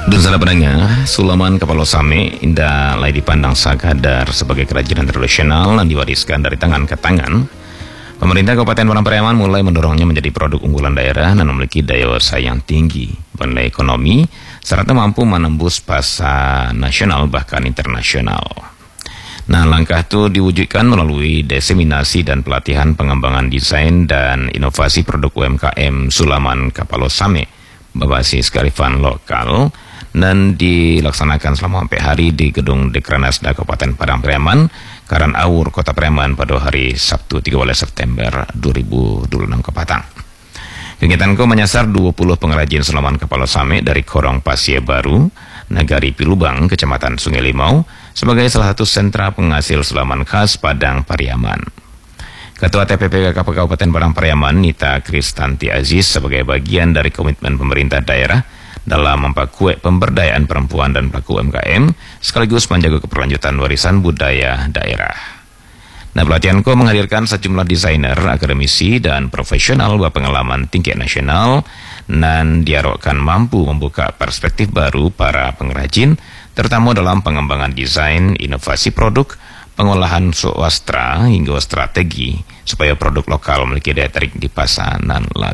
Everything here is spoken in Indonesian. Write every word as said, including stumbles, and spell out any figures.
Dan salah pendengar, Sulaman Kapalo Same indah lai dipandang sakadar sebagai kerajinan tradisional yang diwariskan dari tangan ke tangan. Pemerintah Kabupaten Padang Pariaman mulai mendorongnya menjadi produk unggulan daerah dan memiliki daya saing tinggi, bernilai ekonomi, serta mampu menembus pasar nasional bahkan internasional. Nah, langkah itu diwujudkan melalui diseminasi dan pelatihan pengembangan desain dan inovasi produk U M K M Sulaman Kapalo Same berbasis kearifan lokal dan dilaksanakan selama empat hari di Gedung Dekranasda Kabupaten Padang Pariaman, Karangawur, Kota Pariaman pada hari Sabtu tiga belas September dua ribu dua puluh enam ke Patang. Kegiatan itu menyasar dua puluh pengrajin Sulaman Kapalo Same dari Korong Pasie Baru, Nagari Pilubang, Kecamatan Sungai Limau, sebagai salah satu sentra penghasil sulaman khas Padang Pariaman. Ketua T P P K K P Kabupaten Padang Pariaman, Nita Kristanti Aziz, sebagai bagian dari komitmen pemerintah daerah dalam memperkuat pemberdayaan perempuan dan pelaku U M K M, sekaligus menjaga keberlanjutan warisan budaya daerah. Nah, pelatihan ko menghadirkan sejumlah desainer, akademisi, dan profesional berpengalaman tingkat nasional dan diharapkan mampu membuka perspektif baru para pengrajin, terutama dalam pengembangan desain, inovasi produk, pengolahan swastra hingga strategi supaya produk lokal memiliki daya tarik di pasaran